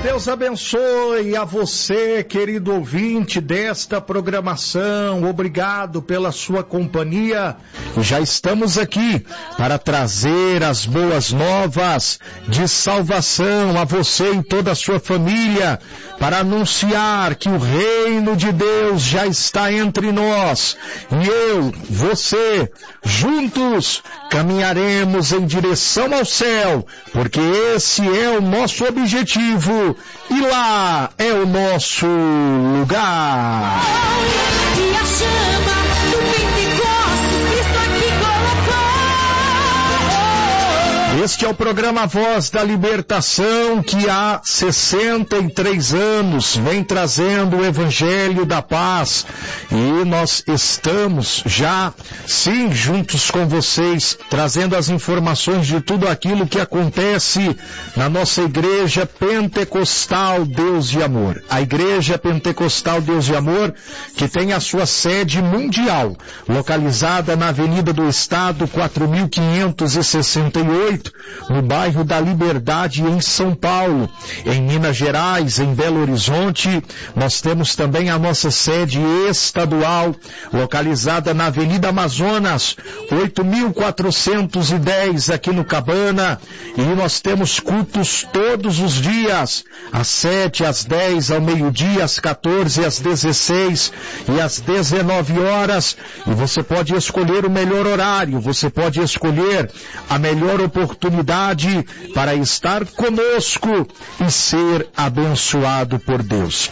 Deus abençoe a você, querido ouvinte desta programação. Obrigado pela sua companhia. Já estamos aqui para trazer as boas novas de salvação a você e toda a sua família, para anunciar que o reino de Deus já está entre nós. E eu, você, juntos caminharemos em direção ao céu, porque esse é o nosso objetivo e lá é o nosso lugar. E a chama do Pentecostes, Cristo aqui colocou. Este é o programa Voz da Libertação, que há 63 anos vem trazendo o Evangelho da Paz, e nós estamos já, sim, juntos com vocês, trazendo as informações de tudo aquilo que acontece na nossa Igreja Pentecostal Deus de Amor. A Igreja Pentecostal Deus de Amor, que tem a sua sede mundial, localizada na Avenida do Estado 4568, no bairro da Liberdade, em São Paulo. Em Minas Gerais, em Belo Horizonte, nós temos também a nossa sede estadual, localizada na Avenida Amazonas 8410, aqui no Cabana, e nós temos cultos todos os dias, às 7, às 10, ao meio-dia, às 14, às 16 e às 19 horas, e você pode escolher o melhor horário, você pode escolher a melhor oportunidade para estar conosco e ser abençoado por Deus.